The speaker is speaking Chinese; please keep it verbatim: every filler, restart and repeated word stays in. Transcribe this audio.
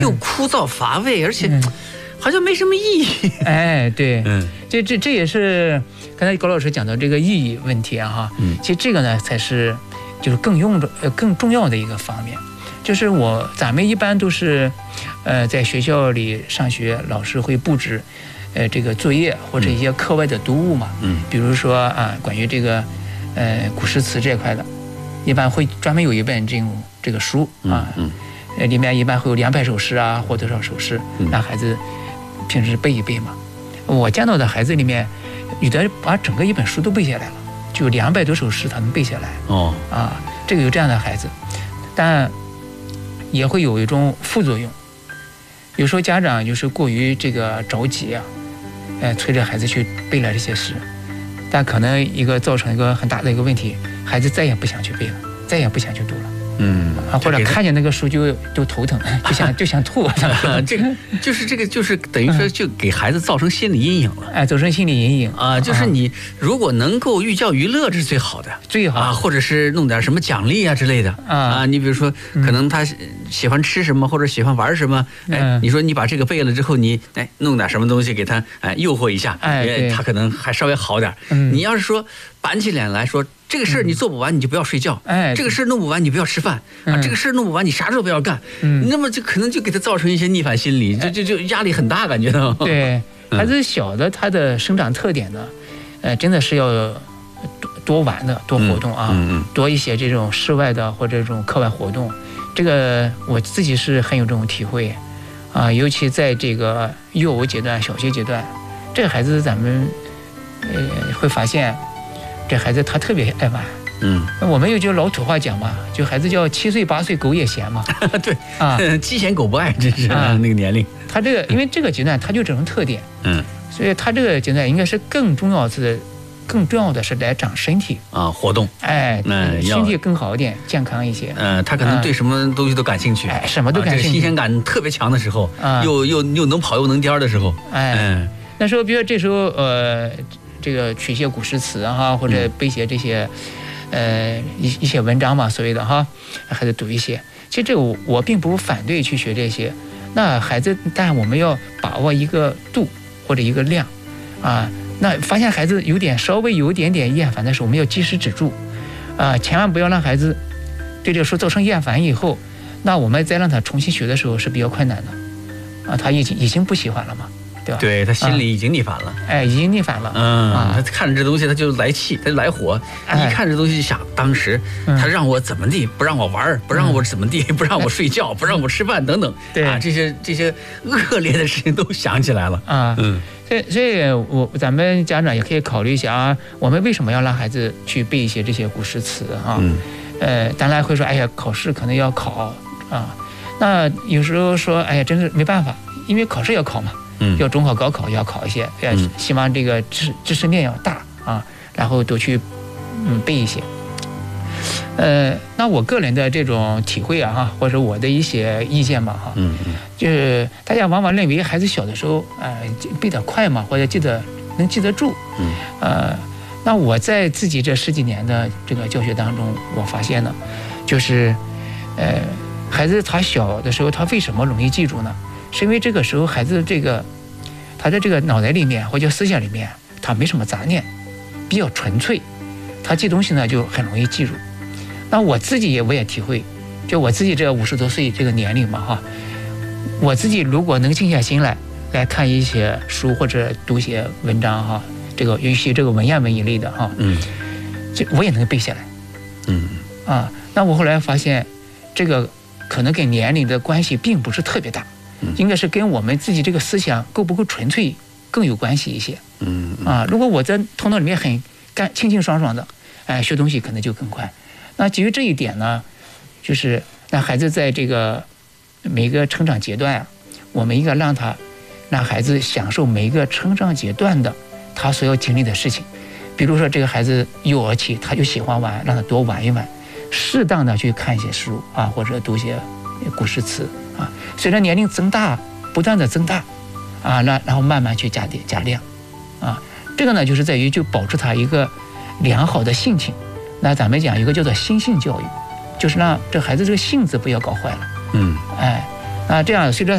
又枯燥乏味，而且好像没什么意义。 哎，对， 嗯， 这这这也是刚才高老师讲到这个意义问题啊，哈， 嗯， 其实这个呢才是就是更用的呃更重要的一个方面。就是我咱们一般都是，呃，在学校里上学，老师会布置，呃，这个作业或者一些课外的读物嘛， 嗯， 比如说啊，关于这个，呃，古诗词这块的，一般会专门有一本这种这个书啊， 嗯， 呃，里面一般会有两百首诗啊，或多少首诗，让孩子平时背一背嘛。我见到的孩子里面，有的把整个一本书都背下来了，就两百多首诗他能背下来。 哦， 啊，这个有这样的孩子，但也会有一种副作用。有时候家长就是过于这个着急啊，呃，催着孩子去背了这些诗，但可能一个造成一个很大的一个问题，孩子再也不想去背了，再也不想去读了。 嗯， 啊，或者看见那个书就就头疼，就想就想吐。 这个就是这个就是等于说就给孩子造成心理阴影了。 哎，造成心理阴影啊，就是你如果能够寓教于乐，这是最好的， 最好啊，或者是弄点什么奖励啊之类的啊啊，你比如说可能他喜欢吃什么或者喜欢玩什么，哎，你说你把这个背了之后，你哎弄点什么东西给他哎诱惑一下， 哎， 他可能还稍微好点。你要是说板起脸来说。这个事儿你做不完，你就不要睡觉。哎，这个事儿弄不完，你不要吃饭啊。这个事儿弄不完，你啥都不要干。嗯，那么就可能就给他造成一些逆反心理，就就就压力很大，感觉到。 对，孩子小的他的生长特点呢，呃，真的是要多多玩的，多活动啊，嗯、多一些这种室外的或者这种课外活动。这个我自己是很有这种体会啊，尤其在这个幼儿阶段、小学阶段，这个孩子咱们呃会发现。这孩子他特别爱玩，嗯，我们有句老土话讲嘛，就孩子叫七岁八岁狗也嫌嘛， 对啊，鸡嫌狗不爱，真是啊那个年龄。 他这个因为这个阶段他就这种特点， 嗯， 所以他这个阶段应该是更重要是更重要的是来长身体啊，活动， 哎，嗯，身体更好一点，健康一些。 呃，他可能对什么东西都感兴趣， 哎，什么都感兴趣， 新鲜感特别强的时候，啊，又又又能跑又能颠的时候， 哎，那时候比如这时候呃。这个取些古诗词哈，或者背些这些，呃一一些文章嘛，所谓的哈，孩子读一些。其实这个我我并不反对去学这些，那孩子，但我们要把握一个度或者一个量，啊，那发现孩子有点稍微有一点点厌烦的时候，我们要及时止住，啊，千万不要让孩子对这个书造成厌烦以后，那我们再让他重新学的时候是比较困难的，啊，他已经已经不喜欢了嘛。对吧？ 对他心里已经逆反了， 哎，已经逆反了。 嗯，啊、他看着这东西他就来气，他就来火。哎、一看这东西就想，当时他让我怎么地，不让我玩，不让我怎么地，不让我睡觉，不让我吃饭等等， 对啊，这些这些恶劣的事情都想起来了啊。嗯，所以所以我咱们家长也可以考虑一下啊，我们为什么要让孩子去背一些这些古诗词啊？嗯，呃，当然会说，哎呀，考试可能要考啊。那有时候说，哎呀，真是没办法，因为考试要考嘛。嗯，要中考、高考要考一些，要希望这个知知识面要大啊，然后都去嗯背一些。呃，那我个人的这种体会啊哈，或者我的一些意见吧哈，嗯嗯，就是大家往往认为孩子小的时候，呃，背得快嘛，或者记得能记得住，嗯，呃，那我在自己这十几年的这个教学当中，我发现呢，就是，呃，孩子他小的时候，他为什么容易记住呢？是因为这个时候孩子这个他的这个脑袋里面或者思想里面他没什么杂念，比较纯粹，他记东西呢就很容易记住。那我自己也我也体会，就我自己这五十多岁这个年龄嘛哈，我自己如果能静下心来来看一些书或者读一些文章哈，这个尤其这个文言文一类的哈，嗯，这我也能背下来，嗯啊，那我后来发现这个可能跟年龄的关系并不是特别大。应该是跟我们自己这个思想够不够纯粹更有关系一些。嗯啊，如果我在头脑里面很干清清爽爽的，哎，学东西可能就更快。那基于这一点呢，就是那孩子在这个每个成长阶段啊，我们应该让他让孩子享受每一个成长阶段的他所要经历的事情。比如说这个孩子幼儿期他就喜欢玩，让他多玩一玩，适当的去看一些书啊，或者读一些古诗词。啊，随着年龄增大，不断的增大，啊，然然后慢慢去加点加量，啊，这个呢就是在于就保持他一个良好的性情。那咱们讲一个叫做心性教育，就是让这孩子这个性子不要搞坏了。嗯，哎，那这样随着